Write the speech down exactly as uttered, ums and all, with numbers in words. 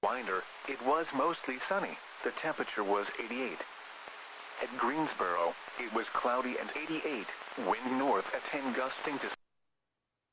Binder, it was mostly sunny. The temperature was eighty-eight. At Greensboro, it was cloudy and eighty-eight. Wind north at ten gusting to